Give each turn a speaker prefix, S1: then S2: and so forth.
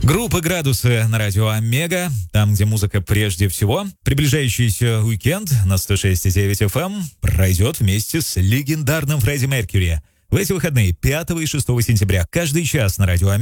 S1: Группа «Градусы» на радио «Омега», там, где музыка прежде всего. Приближающийся уикенд на 106,9 FM пройдет вместе с легендарным Фредди Меркьюри. В эти выходные 5 и 6 сентября каждый час на радио «Омега»